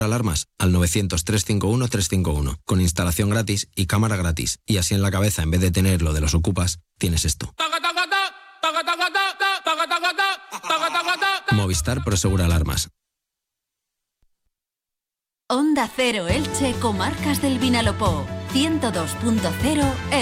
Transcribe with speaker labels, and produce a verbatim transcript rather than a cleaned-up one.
Speaker 1: Alarmas al novecientos, trescientos cincuenta y uno, trescientos cincuenta y uno, con instalación gratis y cámara gratis. Y así en la cabeza, en vez de tener lo de los ocupas, tienes esto. Movistar Prosegura Alarmas.
Speaker 2: Onda Cero Elche, Comarcas del Vinalopó, ciento dos punto cero